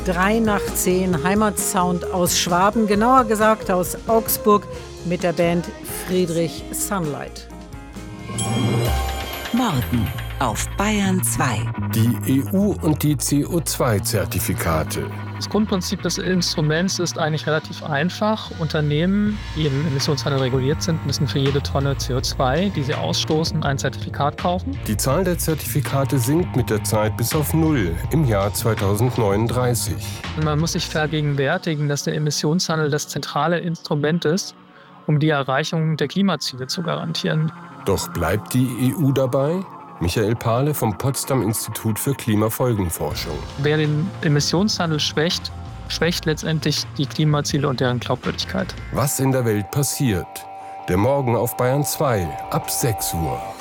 3 nach 10 Heimatsound aus Schwaben, genauer gesagt aus Augsburg mit der Band Friedrich Sunlight. Morgen auf Bayern 2. Die EU und die CO2-Zertifikate. Das Grundprinzip des Instruments ist eigentlich relativ einfach. Unternehmen, die im Emissionshandel reguliert sind, müssen für jede Tonne CO2, die sie ausstoßen, ein Zertifikat kaufen. Die Zahl der Zertifikate sinkt mit der Zeit bis auf 0 im Jahr 2039. Und man muss sich vergegenwärtigen, dass der Emissionshandel das zentrale Instrument ist, um die Erreichung der Klimaziele zu garantieren. Doch bleibt die EU dabei? Michael Pahle vom Potsdam-Institut für Klimafolgenforschung. Wer den Emissionshandel schwächt, schwächt letztendlich die Klimaziele und deren Glaubwürdigkeit. Was in der Welt passiert? Der Morgen auf Bayern 2 ab 6 Uhr.